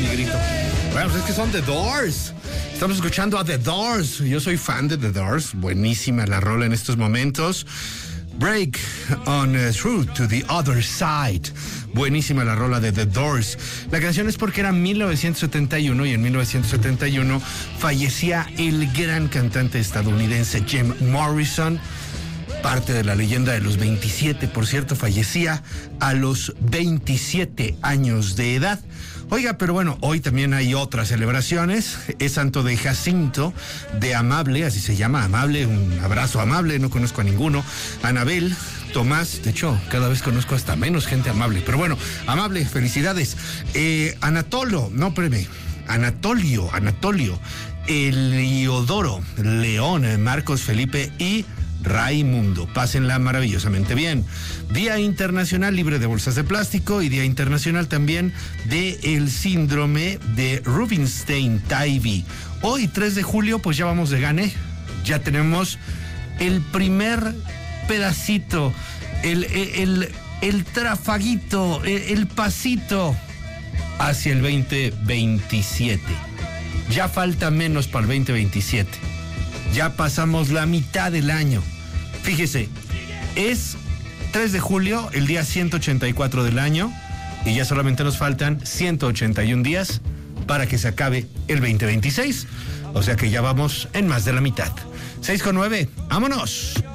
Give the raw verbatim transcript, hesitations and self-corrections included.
mi grito. Bueno, pues es que son The Doors. Estamos escuchando a The Doors. Yo soy fan de The Doors. Buenísima la rola en estos momentos. Break on uh, Through to the Other Side. Buenísima la rola de The Doors. La canción es porque era mil novecientos setenta y uno y en mil novecientos setenta y uno fallecía el gran cantante estadounidense Jim Morrison. Parte de la leyenda de los veintisiete, por cierto, fallecía a los veintisiete años de edad. Oiga, pero bueno, hoy también hay otras celebraciones. Es santo de Jacinto, de Amable, así se llama, Amable, un abrazo amable, no conozco a ninguno. Anabel, Tomás, de hecho, cada vez conozco hasta menos gente amable. Pero bueno, Amable, felicidades. Eh, Anatolo, no, préme, Anatolio, Anatolio, Eliodoro, León, Marcos, Felipe y Raimundo. Pásenla maravillosamente bien. Día Internacional Libre de Bolsas de Plástico y Día Internacional también de el síndrome de Rubinstein-Taybi. Hoy, tres de julio, pues ya vamos de gane. Ya tenemos el primer pedacito, el, el, el, el trafaguito, el, el pasito hacia el veinte veintisiete. Ya falta menos para el veinte veintisiete. Ya pasamos la mitad del año. Fíjese, es tres de julio, el día ciento ochenta y cuatro del año, y ya solamente nos faltan ciento ochenta y un días para que se acabe el veinte veintiséis. O sea que ya vamos en más de la mitad. seis con nueve, ¡vámonos!